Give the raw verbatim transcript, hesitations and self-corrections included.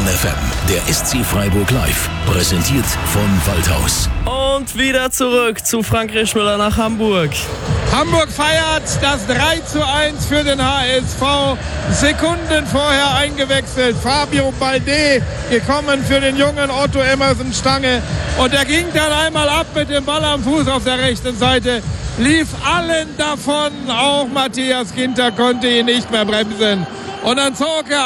F M, der S C Freiburg live, präsentiert von Waldhaus. Und wieder zurück zu Frank Rischmüller nach Hamburg. Hamburg feiert das drei zu eins für den H S V. Sekunden vorher eingewechselt. Fabio Balde gekommen für den jungen Otto Emerson Stange. Und er ging dann einmal ab mit dem Ball am Fuß auf der rechten Seite. Lief allen davon. Auch Matthias Ginter konnte ihn nicht mehr bremsen. Und dann zog er